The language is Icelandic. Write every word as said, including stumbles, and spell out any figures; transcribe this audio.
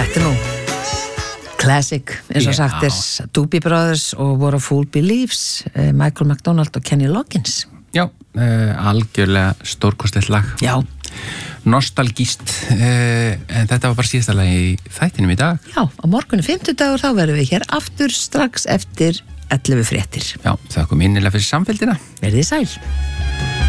Þetta er nú classic, eins og Já. sagt er Doobie Brothers og What a Fool Believes, Michael McDonald og Kenny Loggins. Já, uh, algjörlega stórkostlegt lag. Já. Nostalgíst, uh, en þetta var bara síðasta lag í þættinum í dag. Já, á morgunni fimmtudagur þá verðum við hér aftur strax eftir ellefu fréttir. Já, þakkum innilega fyrir samfélgina. Verðið sæl.